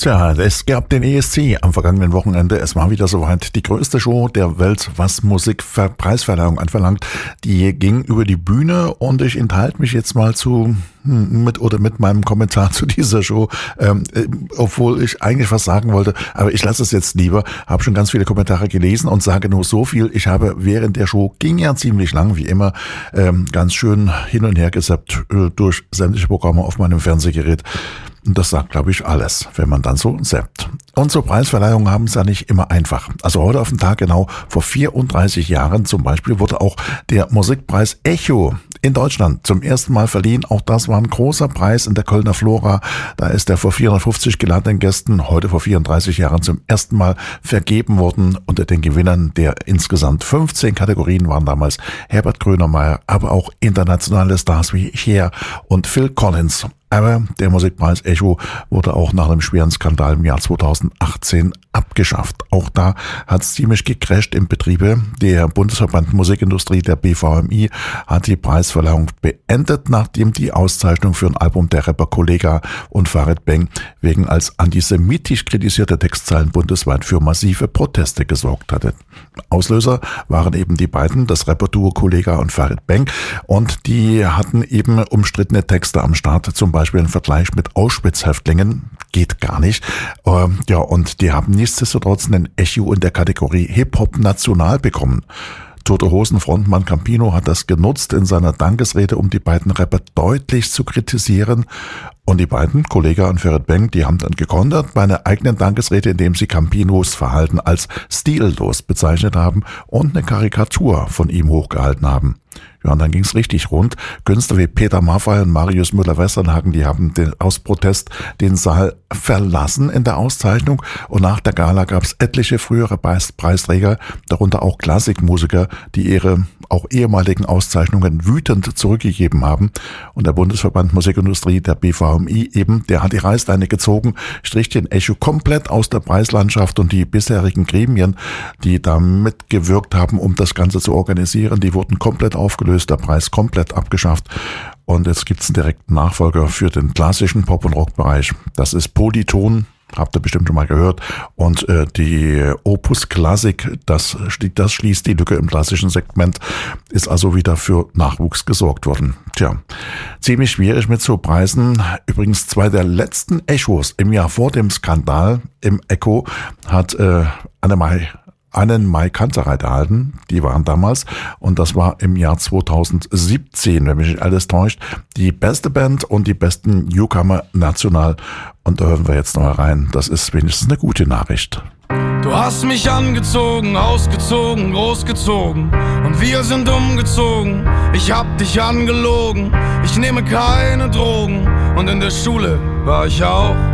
Tja, es gab den ESC am vergangenen Wochenende. Es war wieder soweit. Die größte Show der Welt, was Musikpreisverleihung anverlangt, die ging über die Bühne und ich enthalte mich jetzt mal mit meinem Kommentar zu dieser Show, obwohl ich eigentlich was sagen wollte, aber ich lasse es jetzt lieber. Habe schon ganz viele Kommentare gelesen und sage nur so viel. Ich habe während der Show, ging ja ziemlich lang, wie immer, ganz schön hin und her gesappt durch sämtliche Programme auf meinem Fernsehgerät. Und das sagt, glaube ich, alles, wenn man dann so zappt. Und so Preisverleihungen haben es ja nicht immer einfach. Also heute auf den Tag genau vor 34 Jahren zum Beispiel wurde auch der Musikpreis Echo in Deutschland zum ersten Mal verliehen. Auch das war ein großer Preis in der Kölner Flora. Da ist er vor 450 geladenen Gästen heute vor 34 Jahren zum ersten Mal vergeben worden. Unter den Gewinnern der insgesamt 15 Kategorien waren damals Herbert Grönemeyer, aber auch internationale Stars wie Cher und Phil Collins. Aber der Musikpreis Echo wurde auch nach einem schweren Skandal im Jahr 2018 abgeschafft. Auch da hat es ziemlich gecrasht im Betriebe. Der Bundesverband Musikindustrie, der BVMI, hat die Preisverleihung beendet, nachdem die Auszeichnung für ein Album der Rapper Kollega und Farid Bang wegen als antisemitisch kritisierter Textzeilen bundesweit für massive Proteste gesorgt hatte. Auslöser waren eben die beiden, das Rapper-Duo Kollega und Farid Bang, und die hatten eben umstrittene Texte am Start, zum Beispiel ein Vergleich mit Auschwitz-Häftlingen, geht gar nicht. Ja, und die haben nichtsdestotrotz einen Echo in der Kategorie Hip-Hop National bekommen. Tote Hosen Frontmann Campino hat das genutzt in seiner Dankesrede, um die beiden Rapper deutlich zu kritisieren. Und die beiden, Kollega und Farid Bang, die haben dann gekontert bei einer eigenen Dankesrede, indem sie Campinos Verhalten als stillos bezeichnet haben und eine Karikatur von ihm hochgehalten haben. Ja, und dann ging's richtig rund. Künstler wie Peter Maffay und Marius Müller-Westernhagen, die haben aus Protest den Saal verlassen in der Auszeichnung. Und nach der Gala gab's etliche frühere Preisträger, darunter auch Klassikmusiker, die ihre auch ehemaligen Auszeichnungen wütend zurückgegeben haben. Und der Bundesverband Musikindustrie, der BVMI eben, der hat die Reißleine gezogen, strich den Echo komplett aus der Preislandschaft, und die bisherigen Gremien, die da mitgewirkt haben, um das Ganze zu organisieren, die wurden komplett aufgelöst, der Preis komplett abgeschafft. Und jetzt gibt's einen direkten Nachfolger für den klassischen Pop- und Rockbereich. Das ist Polyton. Habt ihr bestimmt schon mal gehört. Und die Opus Classic, das schließt die Lücke im klassischen Segment, ist also wieder für Nachwuchs gesorgt worden. Tja, ziemlich schwierig mit so Preisen. Übrigens 2 der letzten Echos im Jahr vor dem Skandal im Echo hat einen Mai Kantereit erhalten, die waren damals, und das war im Jahr 2017, wenn mich nicht alles täuscht, die beste Band und die besten Newcomer national. Und da hören wir jetzt noch mal rein. Das ist wenigstens eine gute Nachricht. Du hast mich angezogen, ausgezogen, großgezogen, und wir sind umgezogen. Ich hab dich angelogen, ich nehme keine Drogen, und in der Schule war ich auch